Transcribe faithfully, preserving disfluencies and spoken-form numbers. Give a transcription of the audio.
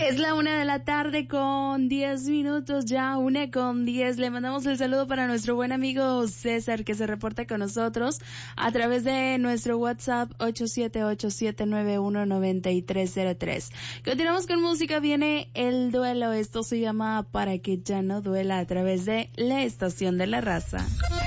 Es la una de la tarde con diez minutos, ya una con diez. Le mandamos el saludo para nuestro buen amigo César, que se reporta con nosotros a través de nuestro WhatsApp ocho siete ocho siete nueve uno nueve tres cero tres. Continuamos con música, viene El Duelo. Esto se llama Para que ya no duela a través de La Estación de la Raza.